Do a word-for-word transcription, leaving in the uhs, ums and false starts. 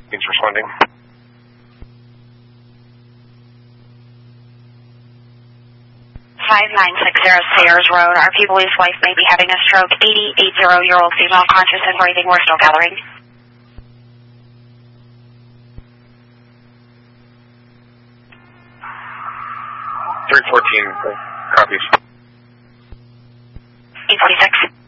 He's responding. five nine six zero Sayers Road. Our People's wife may be having a stroke. eighty-eight-year-old female, conscious and breathing. We're still gathering. three fourteen, copies. eight forty-six.